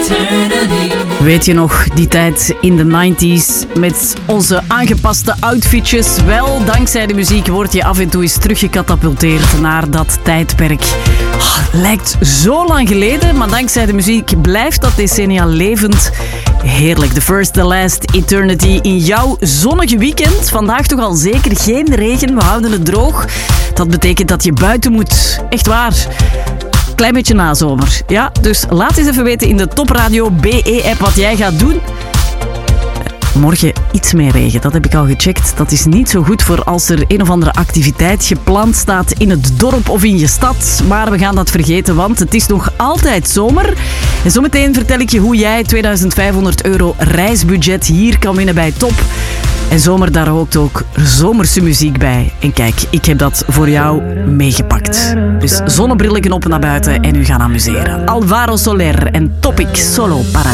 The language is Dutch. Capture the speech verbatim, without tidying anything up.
Weet je nog, die tijd in de negentig met onze aangepaste outfitjes? Wel, dankzij de muziek word je af en toe eens teruggecatapulteerd naar dat tijdperk. Oh, lijkt zo lang geleden, maar dankzij de muziek blijft dat decennia levend. Heerlijk, the first, the last, eternity in jouw zonnige weekend. Vandaag toch al zeker geen regen, we houden het droog. Dat betekent dat je buiten moet. Echt waar. Klein beetje nazomer. Ja, dus laat eens even weten in de Top Radio B E-app wat jij gaat doen. Morgen iets meer regen, dat heb ik al gecheckt. Dat is niet zo goed voor als er een of andere activiteit gepland staat in het dorp of in je stad. Maar we gaan dat vergeten, want het is nog altijd zomer. En zometeen vertel ik je hoe jij tweeduizend vijfhonderd euro reisbudget hier kan winnen bij Top. En zomer, daar hoort ook zomerse muziek bij. En kijk, ik heb dat voor jou meegepakt. Dus zonnebrillen op naar buiten en u gaan amuseren. Alvaro Soler en Topic Solo para